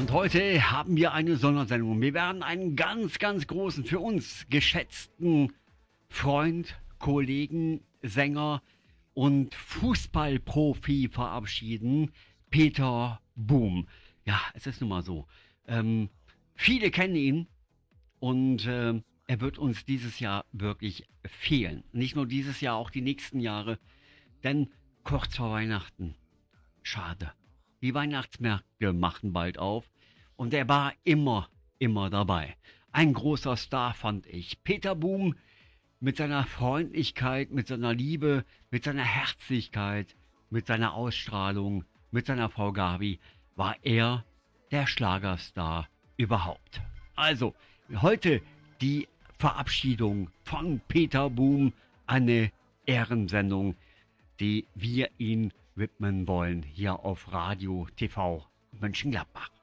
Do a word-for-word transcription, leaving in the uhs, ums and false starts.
und heute haben wir eine Sondersendung. Wir werden einen ganz, ganz großen, für uns geschätzten Freund, Kollegen, Sänger und Fußballprofi verabschieden, Peter Boom. Ja, es ist nun mal so. Ähm, viele kennen ihn und äh, er wird uns dieses Jahr wirklich fehlen. Nicht nur dieses Jahr, auch die nächsten Jahre, denn kurz vor Weihnachten. Schade. Die Weihnachtsmärkte machen bald auf und er war immer, immer dabei. Ein großer Star fand ich. Peter Boom mit seiner Freundlichkeit, mit seiner Liebe, mit seiner Herzlichkeit, mit seiner Ausstrahlung, mit seiner Frau Gabi war er der Schlagerstar überhaupt. Also, heute die Verabschiedung von Peter Boom, eine Ehrensendung, die wir ihn widmen wollen hier auf Radio T V Mönchengladbach.